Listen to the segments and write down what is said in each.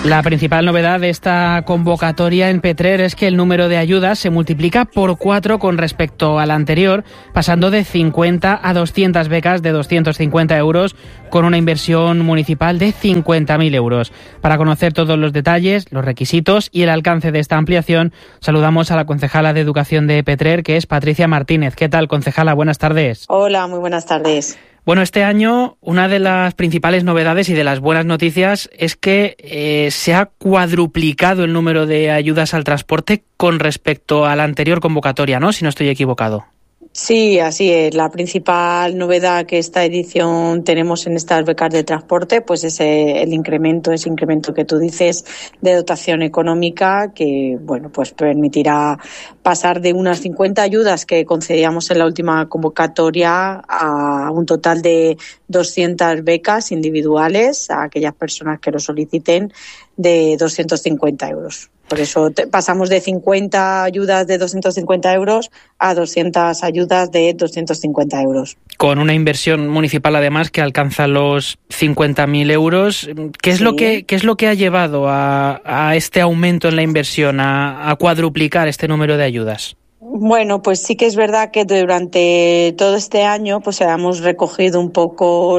La principal novedad de esta convocatoria en Petrer es que el número de ayudas se multiplica por 4 con respecto al anterior, pasando de 50 a 200 becas de 250 euros con una inversión municipal de 50.000 euros. Para conocer todos los detalles, los requisitos y el alcance de esta ampliación, saludamos a la concejala de Educación de Petrer, que es Patricia Martínez. ¿Qué tal, concejala? Buenas tardes. Hola, muy buenas tardes. Bueno, este año una de las principales novedades y de las buenas noticias es que se ha cuadruplicado el número de ayudas al transporte con respecto a la anterior convocatoria, ¿no? Si no estoy equivocado. Sí, así es. La principal novedad que esta edición tenemos en estas becas de transporte, pues es ese incremento que tú dices de dotación económica, que bueno, pues permitirá pasar de unas 50 ayudas que concedíamos en la última convocatoria a un total de 200 becas individuales a aquellas personas que lo soliciten de 250 euros. Por eso pasamos de 50 ayudas de 250 euros a 200 ayudas de 250 euros. Con una inversión municipal, además, que alcanza los 50.000 euros. ¿Qué es lo que ha llevado a este aumento en la inversión, a cuadruplicar este número de ayudas? Bueno, pues sí que es verdad que durante todo este año pues hemos recogido un poco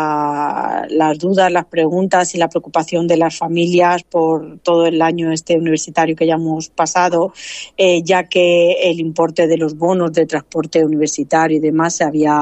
las dudas, las preguntas y la preocupación de las familias por todo el año universitario que ya hemos pasado, ya que el importe de los bonos de transporte universitario y demás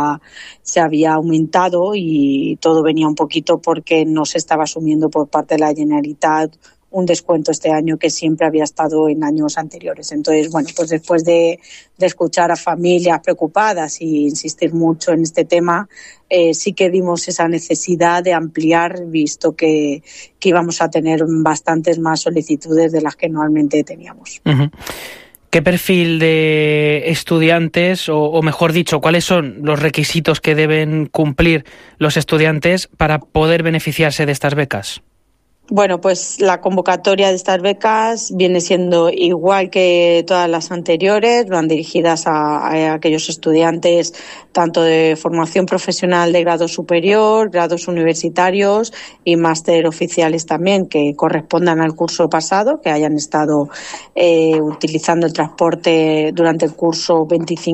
se había aumentado y todo venía un poquito porque no se estaba asumiendo por parte de la Generalitat un descuento este año que siempre había estado en años anteriores. Entonces, bueno, pues después de escuchar a familias preocupadas y insistir mucho en este tema, sí que vimos esa necesidad de ampliar, visto que íbamos a tener bastantes más solicitudes de las que normalmente teníamos. Uh-huh. ¿Qué perfil de estudiantes, o mejor dicho, cuáles son los requisitos que deben cumplir los estudiantes para poder beneficiarse de estas becas? Bueno, pues la convocatoria de estas becas viene siendo igual que todas las anteriores, van dirigidas a aquellos estudiantes tanto de formación profesional de grado superior, grados universitarios y máster oficiales también, que correspondan al curso pasado, que hayan estado utilizando el transporte durante el curso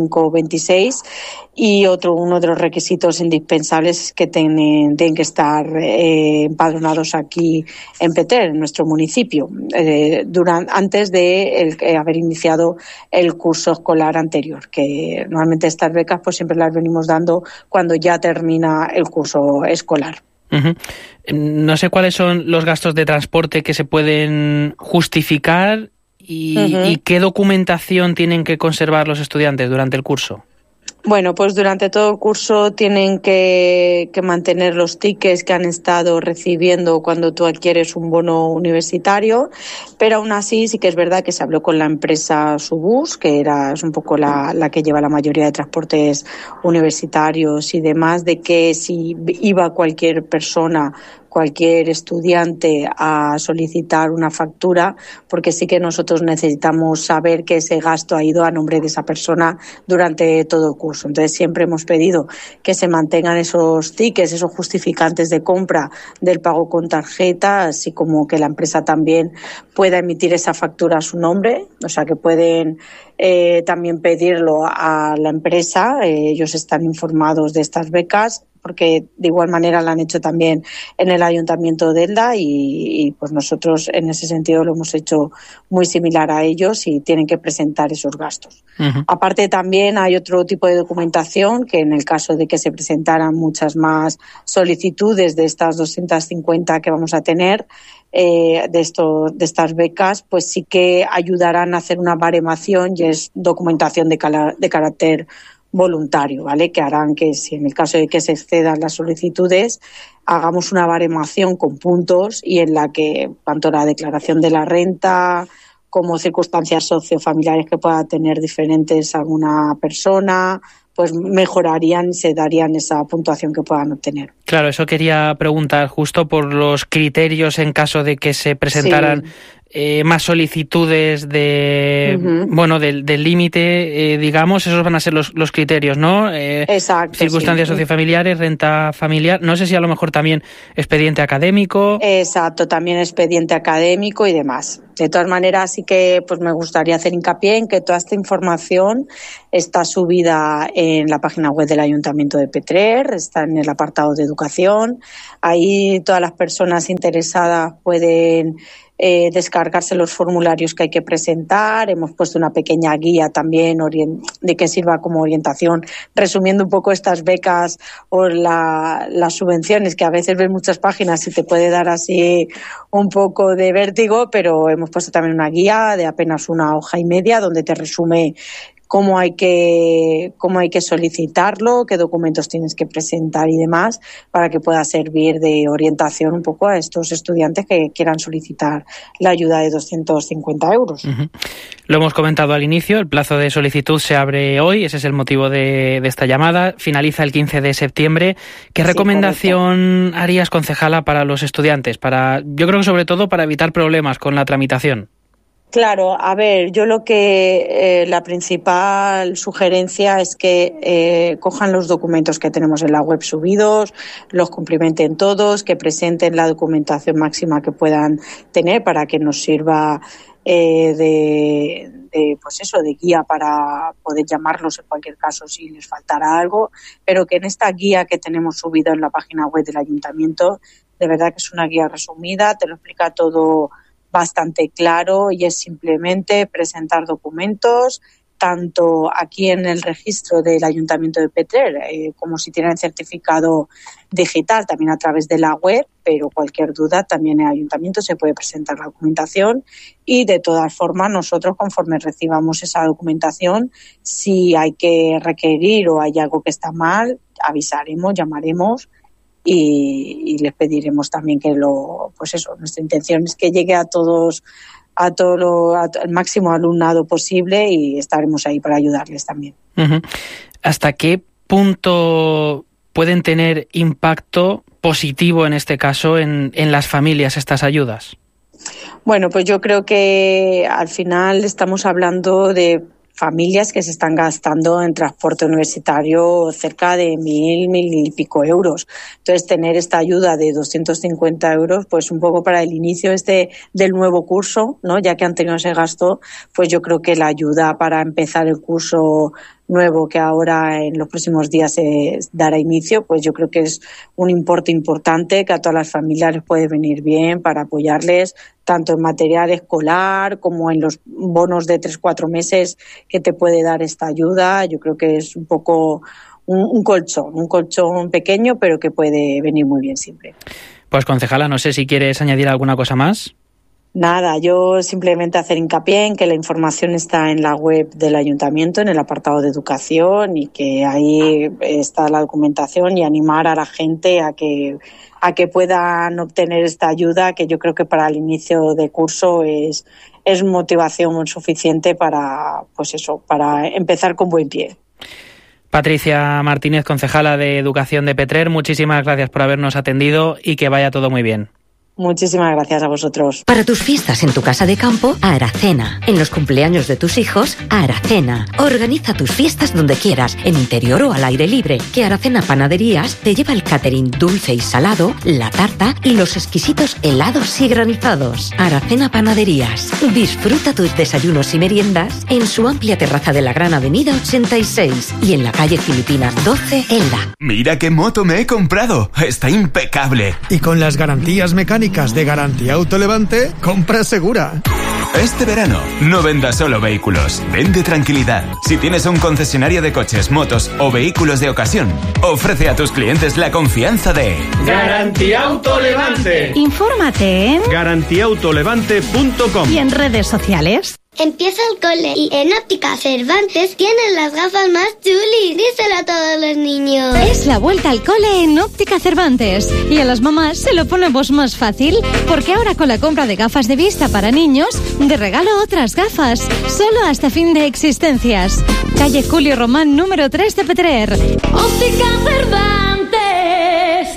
25-26. Y uno de los requisitos indispensables es que tienen que estar empadronados aquí en Petrer, en nuestro municipio, antes de haber iniciado el curso escolar anterior, que normalmente estas becas pues siempre las venimos dando cuando ya termina el curso escolar. Uh-huh. No sé cuáles son los gastos de transporte que se pueden justificar y qué documentación tienen que conservar los estudiantes durante el curso. Bueno, pues durante todo el curso tienen que mantener los tickets que han estado recibiendo cuando tú adquieres un bono universitario, pero aún así sí que es verdad que se habló con la empresa Subus, que es un poco la que lleva la mayoría de transportes universitarios y demás, de que si iba cualquier persona, cualquier estudiante a solicitar una factura, porque sí que nosotros necesitamos saber que ese gasto ha ido a nombre de esa persona durante todo el curso. Entonces siempre hemos pedido que se mantengan esos tickets, esos justificantes de compra del pago con tarjeta, así como que la empresa también pueda emitir esa factura a su nombre, o sea que pueden también pedirlo a la empresa. Ellos están informados de estas becas, porque de igual manera lo han hecho también en el Ayuntamiento de Elda y pues nosotros en ese sentido lo hemos hecho muy similar a ellos y tienen que presentar esos gastos. Uh-huh. Aparte también hay otro tipo de documentación que en el caso de que se presentaran muchas más solicitudes de estas 250 que vamos a tener, de estas becas, pues sí que ayudarán a hacer una baremación y es documentación de carácter voluntario, ¿vale? Que harán que si en el caso de que se excedan las solicitudes hagamos una baremación con puntos y en la que tanto la declaración de la renta como circunstancias sociofamiliares que pueda tener diferentes alguna persona, pues mejorarían, se darían esa puntuación que puedan obtener. Claro, eso quería preguntar, justo por los criterios en caso de que se presentaran más solicitudes del límite, digamos, esos van a ser los criterios, ¿no? Exacto. Circunstancias sociofamiliares, renta familiar, no sé si a lo mejor también expediente académico. Exacto, también expediente académico y demás. De todas maneras, sí que pues me gustaría hacer hincapié en que toda esta información está subida en la página web del Ayuntamiento de Petrer, está en el apartado de educación. Ahí todas las personas interesadas pueden descargarse los formularios que hay que presentar. Hemos puesto una pequeña guía también de que sirva como orientación, resumiendo un poco estas becas o las subvenciones, que a veces ves muchas páginas y te puede dar así un poco de vértigo, pero hemos puesto también una guía de apenas una hoja y media donde te resume cómo hay que solicitarlo, qué documentos tienes que presentar y demás, para que pueda servir de orientación un poco a estos estudiantes que quieran solicitar la ayuda de 250 euros. Uh-huh. Lo hemos comentado al inicio, el plazo de solicitud se abre hoy, ese es el motivo de esta llamada, finaliza el 15 de septiembre. ¿Qué recomendación harías, concejala, para los estudiantes? Yo creo que sobre todo para evitar problemas con la tramitación. Claro, a ver, yo la principal sugerencia es que cojan los documentos que tenemos en la web subidos, los cumplimenten todos, que presenten la documentación máxima que puedan tener para que nos sirva de guía para poder llamarlos en cualquier caso si les faltara algo, pero que en esta guía que tenemos subida en la página web del Ayuntamiento, de verdad que es una guía resumida, te lo explica todo bastante claro y es simplemente presentar documentos, tanto aquí en el registro del Ayuntamiento de Petrer como si tienen certificado digital también a través de la web, pero cualquier duda también en el Ayuntamiento se puede presentar la documentación y de todas formas nosotros conforme recibamos esa documentación, si hay que requerir o hay algo que está mal, avisaremos, llamaremos y les pediremos también que nuestra intención es que llegue al máximo alumnado posible y estaremos ahí para ayudarles también. Uh-huh. ¿Hasta qué punto pueden tener impacto positivo en este caso en las familias estas ayudas? Bueno, pues yo creo que al final estamos hablando de familias que se están gastando en transporte universitario cerca de 1.000 y pico euros. Entonces, tener esta ayuda de 250 euros, pues un poco para el inicio del nuevo curso, ¿no? Ya que han tenido ese gasto, pues yo creo que la ayuda para empezar el curso nuevo que ahora en los próximos días se dará inicio, pues yo creo que es un importe importante que a todas las familias les puede venir bien para apoyarles tanto en material escolar como en los bonos de 3-4 meses que te puede dar esta ayuda. Yo creo que es un poco un colchón pequeño, pero que puede venir muy bien siempre. Pues concejala, no sé si quieres añadir alguna cosa más. Nada, yo simplemente hacer hincapié en que la información está en la web del Ayuntamiento, en el apartado de educación, y que ahí está la documentación, y animar a la gente a que puedan obtener esta ayuda, que yo creo que para el inicio de curso es motivación suficiente para empezar con buen pie. Patricia Martínez, concejala de Educación de Petrer, muchísimas gracias por habernos atendido y que vaya todo muy bien. Muchísimas gracias a vosotros. Para tus fiestas en tu casa de campo, Aracena. En los cumpleaños de tus hijos, Aracena. Organiza tus fiestas donde quieras, en interior o al aire libre, que Aracena Panaderías te lleva el catering dulce y salado, la tarta y los exquisitos helados y granizados. Aracena Panaderías. Disfruta tus desayunos y meriendas en su amplia terraza de la Gran Avenida 86 y en la calle Filipinas 12, Elda. Mira qué moto me he comprado. Está impecable. Y con las garantías mecánicas de Garantía Autolevante, compra segura. Este verano, no vendas solo vehículos, vende tranquilidad. Si tienes un concesionario de coches, motos o vehículos de ocasión, ofrece a tus clientes la confianza de Garantía Autolevante. Infórmate en garantiaautolevante.com y en redes sociales. Empieza el cole y en Óptica Cervantes tienen las gafas más chulis. Díselo a todos los niños. Es la vuelta al cole en Óptica Cervantes. Y a las mamás se lo ponemos más fácil, porque ahora con la compra de gafas de vista para niños, de regalo otras gafas. Solo hasta fin de existencias. Calle Julio Román, número 3 de Petrer. Óptica Cervantes.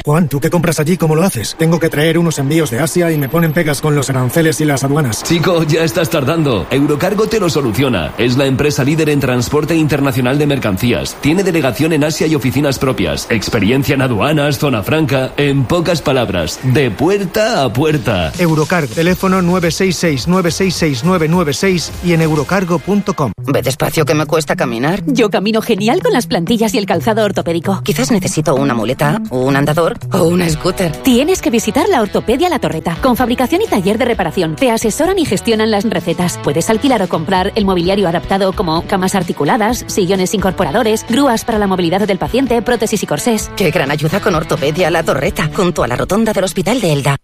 Juan, ¿tú qué compras allí? ¿Cómo lo haces? Tengo que traer unos envíos de Asia y me ponen pegas con los aranceles y las aduanas. Chico, ya estás tardando. Eurocargo te lo soluciona. Es la empresa líder en transporte internacional de mercancías. Tiene delegación en Asia y oficinas propias. Experiencia en aduanas, zona franca. En pocas palabras, de puerta a puerta. Eurocargo. Teléfono 966-966-996 y en eurocargo.com. Ve despacio, que me cuesta caminar. Yo camino genial con las plantillas y el calzado ortopédico. Quizás necesito una muleta, un andador o una scooter. Tienes que visitar la Ortopedia La Torreta, con fabricación y taller de reparación. Te asesoran y gestionan las recetas. Puedes alquilar o comprar el mobiliario adaptado como camas articuladas, sillones incorporadores, grúas para la movilidad del paciente, prótesis y corsés. ¡Qué gran ayuda con Ortopedia La Torreta, junto a la rotonda del Hospital de Elda!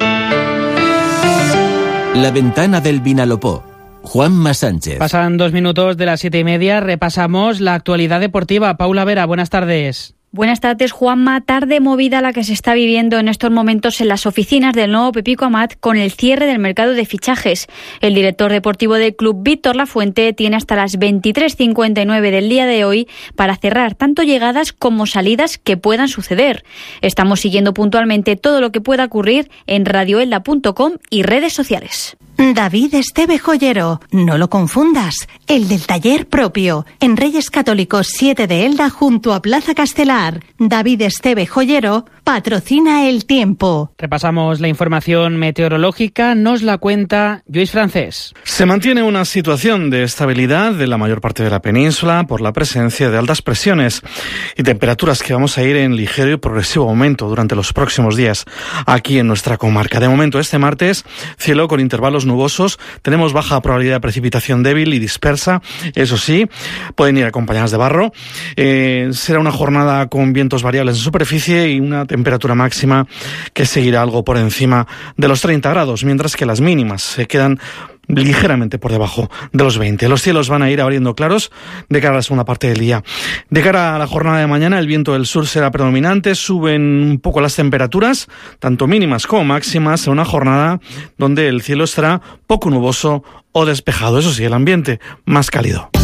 La ventana del Vinalopó. Juanma Sánchez. Pasan 2 minutos de las 7:30. Repasamos la actualidad deportiva. Paula Vera, buenas tardes. Buenas tardes, Juanma. Tarde movida la que se está viviendo en estos momentos en las oficinas del nuevo Pepico Amat con el cierre del mercado de fichajes. El director deportivo del club, Víctor Lafuente, tiene hasta las 23:59 del día de hoy para cerrar tanto llegadas como salidas que puedan suceder. Estamos siguiendo puntualmente todo lo que pueda ocurrir en radioelda.com y redes sociales. David Esteve Joyero, no lo confundas, el del taller propio, en Reyes Católicos 7 de Elda junto a Plaza Castelar. David Esteve Joyero patrocina el tiempo. Repasamos la información meteorológica, nos la cuenta Lluís Francés. Se mantiene una situación de estabilidad en la mayor parte de la península por la presencia de altas presiones y temperaturas que vamos a ir en ligero y progresivo aumento durante los próximos días aquí en nuestra comarca. De momento, este martes, cielo con intervalos nubosos, tenemos baja probabilidad de precipitación débil y dispersa, eso sí, pueden ir acompañadas de barro. Será una jornada con vientos variables en superficie y una temperatura máxima que seguirá algo por encima de los 30 grados, mientras que las mínimas se quedan ligeramente por debajo de los 20. Los cielos van a ir abriendo claros de cara a la segunda parte del día. De cara a la jornada de mañana, el viento del sur será predominante, suben un poco las temperaturas, tanto mínimas como máximas, en una jornada donde el cielo estará poco nuboso o despejado. Eso sí, el ambiente más cálido.